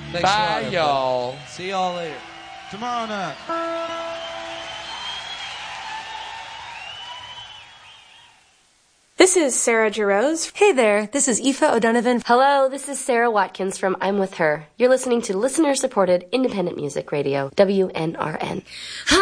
Thanks Bye, a lot, y'all. everybody. See y'all later. Tomorrow night. This is Sarah Jarosz. Hey there, this is Aoife O'Donovan. Hello, this is Sarah Watkins from I'm With Her. You're listening to listener-supported independent music radio, WNRN.